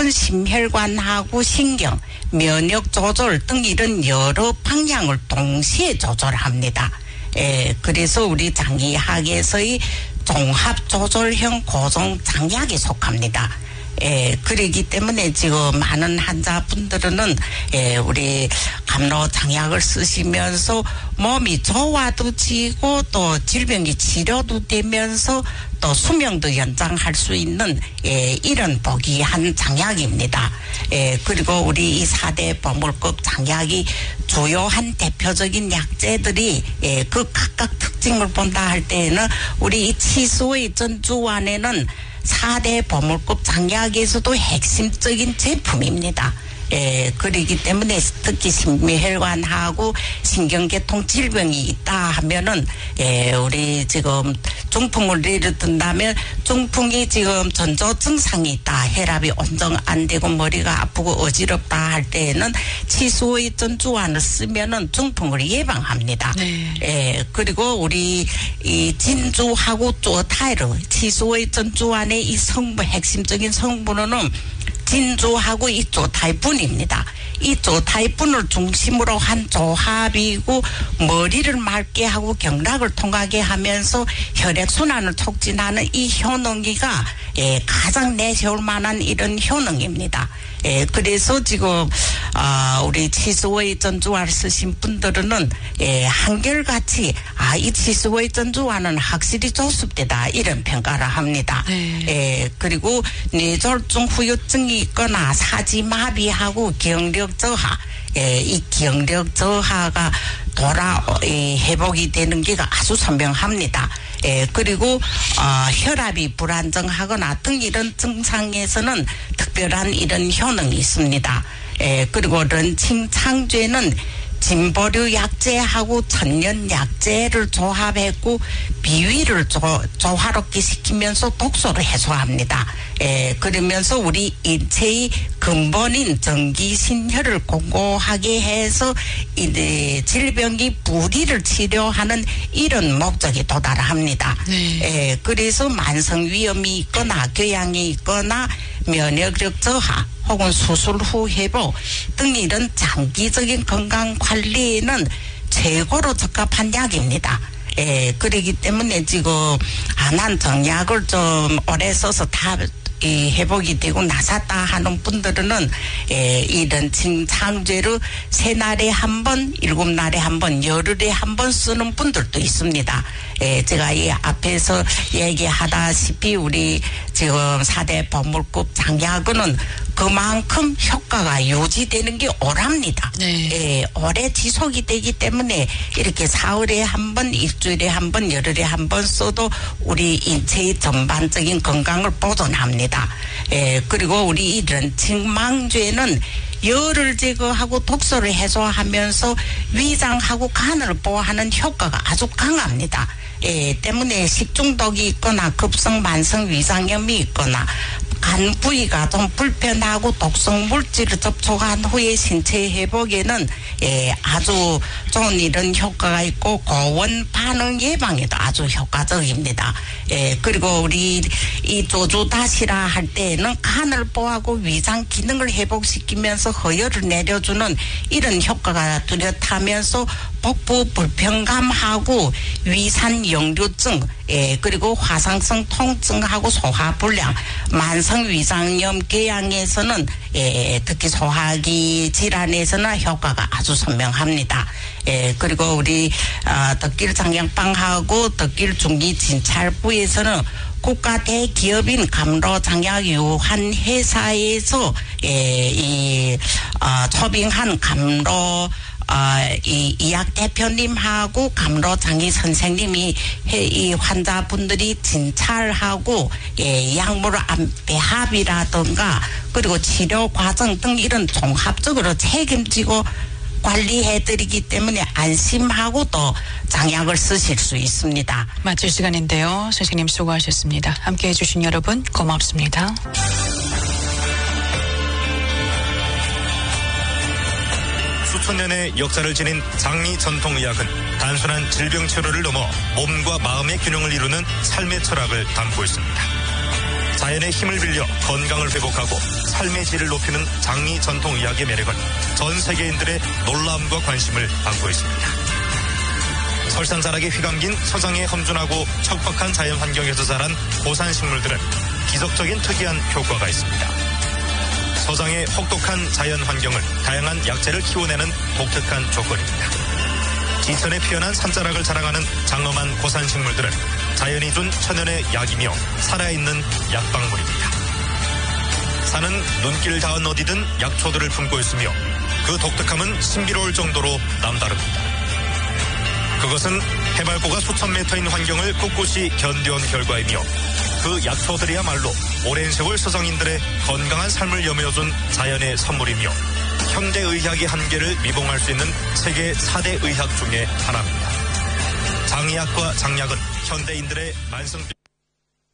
심혈관하고 신경, 면역 조절 등 이런 여러 방향을 동시에 조절합니다. 그래서 우리 장의학에서의 종합조절형 고정장약에 속합니다. 그러기 때문에 지금 많은 환자분들은 우리 감로장약을 쓰시면서 몸이 좋아지고 또 질병이 치료도 되면서 또 수명도 연장할 수 있는 이런 보기한 장약입니다. 그리고 우리 이 4대 보물급 장약이 주요한 대표적인 약재들이 그 각각 특징을 본다 할 때에는 우리 이 치수의 전주환에는 4대 보물급 장약에서도 핵심적인 제품입니다. 그러기 때문에 특히 심혈관하고 신경계통 질병이 있다 하면은 우리 지금 중풍을 예를 든다면 중풍이 지금 전조 증상이 있다, 혈압이 온정 안 되고 머리가 아프고 어지럽다 할 때에는 치수의 전주환을 쓰면은 중풍을 예방합니다. 그리고 우리 이 진주하고 쪼타이르 치수의 전주환의 이 성분, 핵심적인 성분은 진주하고 이 조타이분입니다. 이 조타이분을 중심으로 한 조합이고 머리를 맑게 하고 경락을 통하게 하면서 혈액순환을 촉진하는 이 효능이가 가장 내세울 만한 이런 효능입니다. 그래서 지금 우리 치수의 전주환을 쓰신 분들은 한결같이 이 치수의 전주환은 확실히 조습되다 이런 평가를 합니다. 그리고 뇌졸중 후유증이 있거나 사지마비하고 기억력 저하, 이 기억력 저하가 회복이 되는 게 아주 선명합니다. 그리고 혈압이 불안정하거나 등 이런 증상에서는 특별한 이런 효능이 있습니다. 그리고 런칭창죄는 진보류 약재하고 천연 약재를 조합했고 비위를 조화롭게 시키면서 독소를 해소합니다. 그러면서 우리 인체의 근본인 전기신혈을 공고하게 해서 이제 질병이 부리를 치료하는 이런 목적에 도달합니다. 그래서 만성 위염이 있거나 교양이 있거나 면역력 저하 혹은 수술 후 회복 등 이런 장기적인 건강 관리에는 최고로 적합한 약입니다. 그렇기 때문에 지금 난 정약을 좀 오래 써서 다 회복이 되고 나섰다 하는 분들은 이런 칭창제를 3날에 한 번, 7날에 한 번, 열흘에 한 번 쓰는 분들도 있습니다. 제가 이 앞에서 얘기하다시피 우리 지금 4대 보물급 장약은 그만큼 효과가 유지되는 게 오랍니다. 오래 지속이 되기 때문에 이렇게 사흘에 한 번, 일주일에 한 번, 열흘에 한 번 써도 우리 인체의 전반적인 건강을 보존합니다. 그리고 우리 이 런칭망죄는 열을 제거하고 독소를 해소하면서 위장하고 간을 보호하는 효과가 아주 강합니다. 때문에 식중독이 있거나 급성 만성 위장염이 있거나 간 부위가 좀 불편하고 독성 물질을 접촉한 후에 신체 회복에는 아주 좋은 이런 효과가 있고 고원 반응 예방에도 아주 효과적입니다. 그리고 우리 이 조주다시라 할 때에는 간을 보호하고 위장 기능을 회복시키면서 허혈을 내려주는 이런 효과가 뚜렷하면서 복부 불편감하고 위산 역류증 그리고 화상성 통증하고 소화불량 만성 위장염 궤양에서는 특히 소화기 질환에서는 효과가 아주 선명합니다. 그리고 우리 덕길 장양빵하고 덕길 중기 진찰부에서는 국가 대기업인 감로장약 유한 회사에서 초빙한 감로 이 의학 대표님하고 감로장의 선생님이 이 환자분들이 진찰하고 약물 배합이라든가 그리고 치료 과정 등 이런 종합적으로 책임지고 관리해드리기 때문에 안심하고 또 장약을 쓰실 수 있습니다. 마칠 시간인데요. 선생님 수고하셨습니다. 함께해 주신 여러분 고맙습니다. 수천 년의 역사를 지닌 장미 전통의학은 단순한 질병 치료를 넘어 몸과 마음의 균형을 이루는 삶의 철학을 담고 있습니다. 자연의 힘을 빌려 건강을 회복하고 삶의 질을 높이는 장미 전통의학의 매력은 전 세계인들의 놀라움과 관심을 받고 있습니다. 설산자락에 휘감긴 서장의 험준하고 척박한 자연 환경에서 자란 고산 식물들은 기적적인 특이한 효과가 있습니다. 서장의 혹독한 자연 환경을 다양한 약재를 키워내는 독특한 조건입니다. 지천에 피어난 산자락을 자랑하는 장엄한 고산 식물들은 자연이 준 천연의 약이며 살아있는 약방물입니다. 산은 눈길 닿은 어디든 약초들을 품고 있으며 그 독특함은 신비로울 정도로 남다릅니다. 그것은 해발고가 수천 미터인 환경을 꿋꿋이 견뎌온 결과이며 그 약초들이야말로 오랜 세월 서장인들의 건강한 삶을 여며준 자연의 선물이며 현대의학의 한계를 미봉할 수 있는 세계 4대 의학 중에 하나입니다. 장의학과 장약은 현대인들의 만성